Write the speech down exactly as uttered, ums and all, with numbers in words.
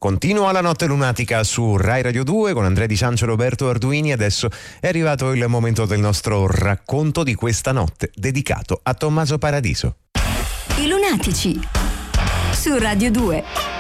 Continua la notte lunatica su Rai Radio due con Andrea Di Ciancio e Roberto Arduini. Adesso è arrivato il momento del nostro racconto di questa notte dedicato a Tommaso Paradiso. I lunatici su Radio due.